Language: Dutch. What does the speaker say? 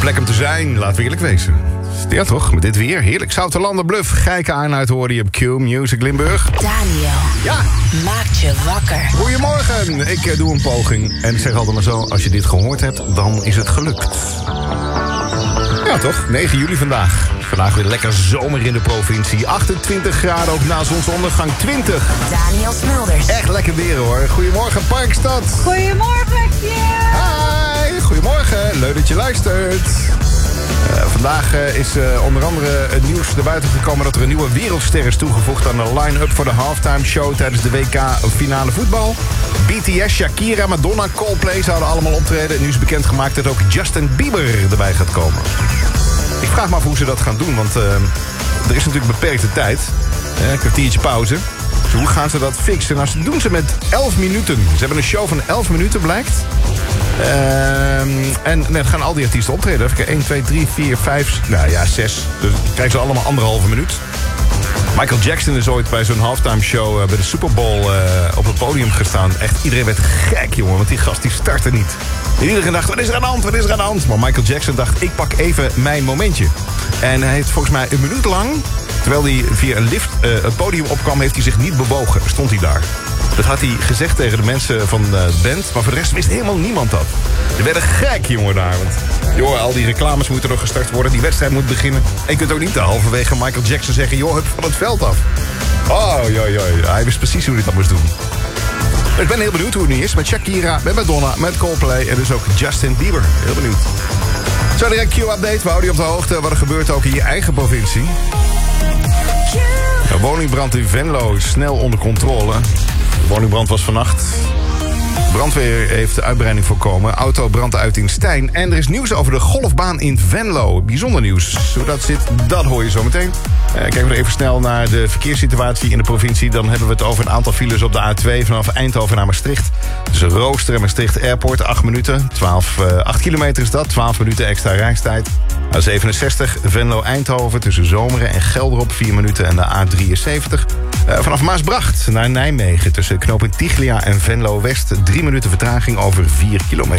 plek om te zijn, laten we eerlijk wezen. Ja toch, met dit weer. Heerlijk. Zouterlanden Bluff. Geike Arnoud hoorde je op Q Music Limburg. Daniel. Ja. Maakt je wakker. Goedemorgen. Ik doe een poging. En ik zeg altijd maar zo, als je dit gehoord hebt, dan is het gelukt. Ja toch, 9 juli vandaag. Vandaag weer lekker zomer in de provincie. 28 graden, ook na zonsondergang 20. Daniel Smulders. Echt lekker weer hoor. Goedemorgen Parkstad. Goedemorgen, Hi, goedemorgen. Leuk dat je luistert. Vandaag is onder andere het nieuws naar buiten gekomen dat er een nieuwe wereldster is toegevoegd aan de line-up voor de halftime show tijdens de WK finale voetbal. BTS, Shakira, Madonna, Coldplay zouden allemaal optreden. Nu is bekendgemaakt dat ook Justin Bieber erbij gaat komen. Ik vraag me af hoe ze dat gaan doen, want er is natuurlijk beperkte tijd. Een kwartiertje pauze. Dus hoe gaan ze dat fixen? Nou, doen ze met 11 minuten. Ze hebben een show van 11 minuten, blijkt. En dan gaan al die artiesten optreden. Even kijken, 1, 2, 3, 4, 5, nou ja, 6. Dus dan krijgen ze allemaal 1,5 minuut. Michael Jackson is ooit bij zo'n halftime show bij de Super Bowl op het podium gestaan. Echt, iedereen werd gek, jongen, want die gast die startte niet. En iedereen dacht, wat is er aan de hand, wat is er aan de hand? Maar Michael Jackson dacht, ik pak even mijn momentje. En hij heeft volgens mij 1 minuut lang, terwijl hij via een lift het podium opkwam, heeft hij zich niet bewogen. Stond hij daar. Dat had hij gezegd tegen de mensen van de band, maar voor de rest wist helemaal niemand dat. Ze werden gek, jongen, daar. Want, joh, al die reclames moeten nog gestart worden, die wedstrijd moet beginnen. En je kunt ook niet halverwege Michael Jackson zeggen, joh, hup van het veld af. Oh, joi. Hij wist precies hoe hij dat moest doen. Ik ben heel benieuwd hoe het nu is met Shakira, met Madonna, met Coldplay en dus ook Justin Bieber. Heel benieuwd. Zo direct Q-update, we houden je op de hoogte wat er gebeurt ook in je eigen provincie. Een woningbrand in Venlo is snel onder controle. De woningbrand was vannacht. Brandweer heeft de uitbreiding voorkomen. Auto brandt uit in Stijn. En er is nieuws over de golfbaan in Venlo. Bijzonder nieuws. Hoe dat zit, dat hoor je zo meteen. Kijken we even snel naar de verkeerssituatie in de provincie. Dan hebben we het over een aantal files op de A2 vanaf Eindhoven naar Maastricht. Tussen Rooster en Maastricht Airport, 8 minuten. 8 kilometer is dat, 12 minuten extra reistijd. A67 Venlo-Eindhoven tussen Zomeren en Gelderop, 4 minuten. En de A73 vanaf Maasbracht naar Nijmegen tussen knooppunt Tiglia en Venlo-West. 3 minuten vertraging over 4 kilometer.